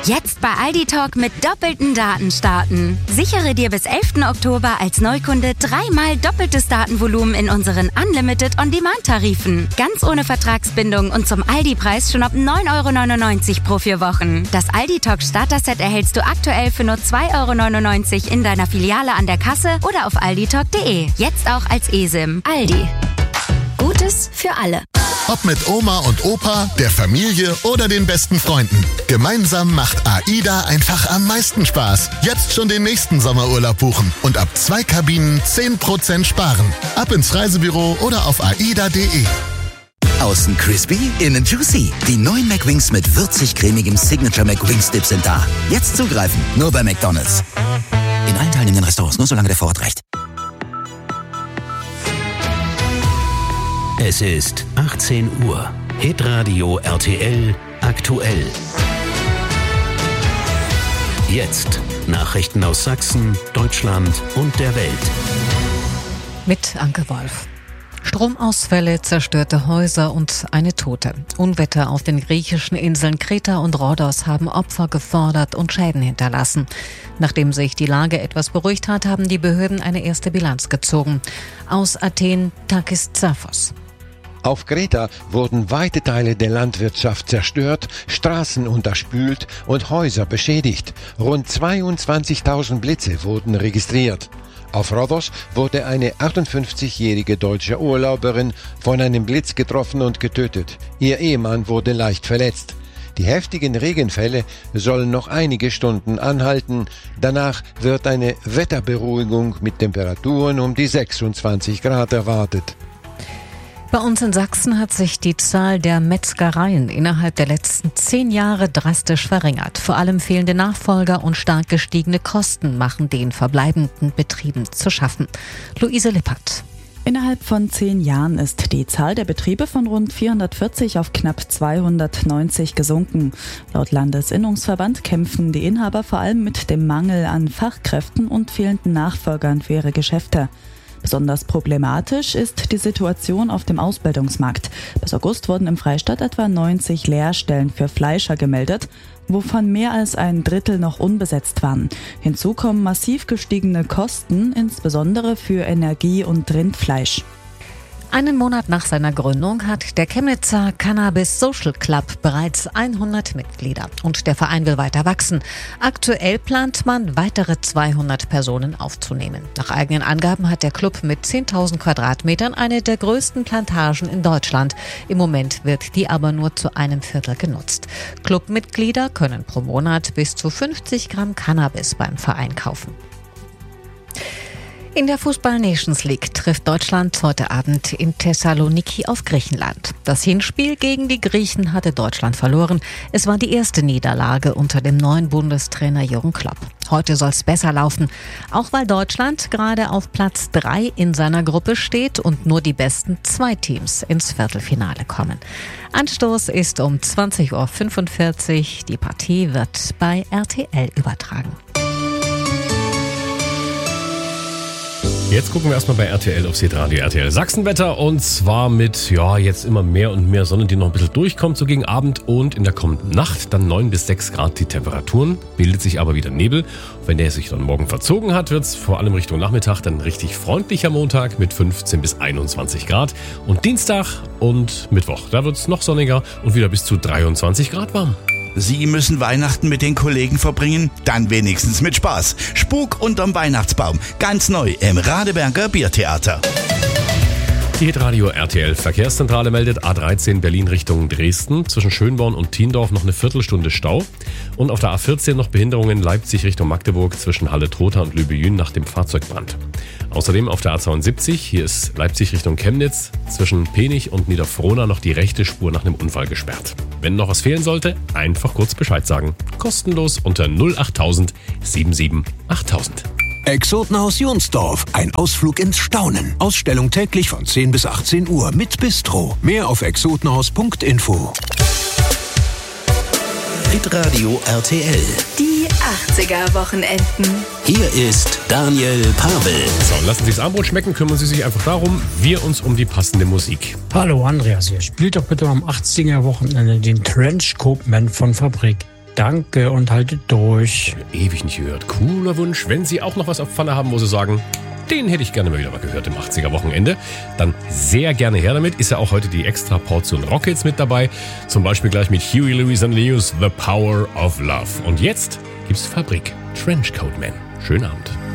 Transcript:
Jetzt bei Aldi Talk mit doppelten Daten starten. Sichere dir bis 11. Oktober als Neukunde 3-mal doppeltes Datenvolumen in unseren Unlimited On-Demand-Tarifen. Ganz ohne Vertragsbindung und zum Aldi-Preis schon ab 9,99 € pro 4 Wochen. Das Aldi Talk Starter-Set erhältst du aktuell für nur 2,99 € in deiner Filiale an der Kasse oder auf alditalk.de. Jetzt auch als eSIM. Aldi. Gutes für alle. Ob mit Oma und Opa, der Familie oder den besten Freunden. Gemeinsam macht AIDA einfach am meisten Spaß. Jetzt schon den nächsten Sommerurlaub buchen und ab 2 Kabinen 10% sparen. Ab ins Reisebüro oder auf aida.de. Außen crispy, innen juicy. Die neuen McWings mit würzig-cremigem Signature McWings Dip sind da. Jetzt zugreifen, nur bei McDonald's. In allen teilnehmenden Restaurants, nur solange der Vorrat reicht. Es ist 18 Uhr. Hitradio RTL aktuell. Jetzt Nachrichten aus Sachsen, Deutschland und der Welt. Mit Anke Wolf. Stromausfälle, zerstörte Häuser und eine Tote. Unwetter auf den griechischen Inseln Kreta und Rhodos haben Opfer gefordert und Schäden hinterlassen. Nachdem sich die Lage etwas beruhigt hat, haben die Behörden eine erste Bilanz gezogen. Aus Athen, Takis Zaphos. Auf Kreta wurden weite Teile der Landwirtschaft zerstört, Straßen unterspült und Häuser beschädigt. Rund 22.000 Blitze wurden registriert. Auf Rhodos wurde eine 58-jährige deutsche Urlauberin von einem Blitz getroffen und getötet. Ihr Ehemann wurde leicht verletzt. Die heftigen Regenfälle sollen noch einige Stunden anhalten. Danach wird eine Wetterberuhigung mit Temperaturen um die 26 Grad erwartet. Bei uns in Sachsen hat sich die Zahl der Metzgereien innerhalb der letzten 10 Jahre drastisch verringert. Vor allem fehlende Nachfolger und stark gestiegene Kosten machen den verbleibenden Betrieben zu schaffen. Luise Lippert. Innerhalb von 10 Jahren ist die Zahl der Betriebe von rund 440 auf knapp 290 gesunken. Laut Landesinnungsverband kämpfen die Inhaber vor allem mit dem Mangel an Fachkräften und fehlenden Nachfolgern für ihre Geschäfte. Besonders problematisch ist die Situation auf dem Ausbildungsmarkt. Bis August wurden im Freistaat etwa 90 Lehrstellen für Fleischer gemeldet, wovon mehr als ein Drittel noch unbesetzt waren. Hinzu kommen massiv gestiegene Kosten, insbesondere für Energie und Rindfleisch. Einen Monat nach seiner Gründung hat der Chemnitzer Cannabis Social Club bereits 100 Mitglieder und der Verein will weiter wachsen. Aktuell plant man, weitere 200 Personen aufzunehmen. Nach eigenen Angaben hat der Club mit 10.000 Quadratmetern eine der größten Plantagen in Deutschland. Im Moment wird die aber nur zu einem Viertel genutzt. Clubmitglieder können pro Monat bis zu 50 Gramm Cannabis beim Verein kaufen. In der Fußball-Nations League trifft Deutschland heute Abend in Thessaloniki auf Griechenland. Das Hinspiel gegen die Griechen hatte Deutschland verloren. Es war die erste Niederlage unter dem neuen Bundestrainer Jürgen Klopp. Heute soll es besser laufen, auch weil Deutschland gerade auf Platz 3 in seiner Gruppe steht und nur die besten 2 Teams ins Viertelfinale kommen. Anstoß ist um 20.45 Uhr. Die Partie wird bei RTL übertragen. Jetzt gucken wir erstmal bei RTL aufs Hitradio RTL Sachsenwetter und zwar mit, jetzt immer mehr und mehr Sonne, die noch ein bisschen durchkommt, so gegen Abend und in der kommenden Nacht dann 9 bis 6 Grad die Temperaturen, bildet sich aber wieder Nebel. Wenn der sich dann morgen verzogen hat, wird es vor allem Richtung Nachmittag dann richtig freundlicher Montag mit 15 bis 21 Grad und Dienstag und Mittwoch, da wird es noch sonniger und wieder bis zu 23 Grad warm. Sie müssen Weihnachten mit den Kollegen verbringen? Dann wenigstens mit Spaß. Spuk unterm Weihnachtsbaum. Ganz neu im Radeberger Biertheater. Die Hitradio RTL Verkehrszentrale meldet A13 Berlin Richtung Dresden. Zwischen Schönborn und Thiendorf noch eine Viertelstunde Stau. Und auf der A14 noch Behinderungen Leipzig Richtung Magdeburg zwischen Halle-Trotha und Lübejün nach dem Fahrzeugbrand. Außerdem auf der A72, hier ist Leipzig Richtung Chemnitz, zwischen Penich und Niederfrohna noch die rechte Spur nach einem Unfall gesperrt. Wenn noch was fehlen sollte, einfach kurz Bescheid sagen. Kostenlos unter 08000 77 8000. Exotenhaus Jonsdorf. Ein Ausflug ins Staunen. Ausstellung täglich von 10 bis 18 Uhr mit Bistro. Mehr auf exotenhaus.info. Hitradio RTL. Die 80er-Wochenenden. Hier ist Daniel Pavel. So, lassen Sie das Armbrot schmecken, kümmern Sie sich einfach darum, wir uns um die passende Musik. Hallo Andreas hier. Spielt doch bitte am 80er-Wochenende den Trenchcoat Man von Fabrik. Danke und haltet durch. Ewig nicht gehört. Cooler Wunsch. Wenn Sie auch noch was auf Pfanne haben, wo Sie sagen, den hätte ich gerne mal wieder gehört im 80er-Wochenende, dann sehr gerne her damit. Ist ja auch heute die extra Portion Rockets mit dabei. Zum Beispiel gleich mit Huey Lewis and News, The Power of Love. Und jetzt gibt's Fabrik, Trenchcoat Man. Schönen Abend.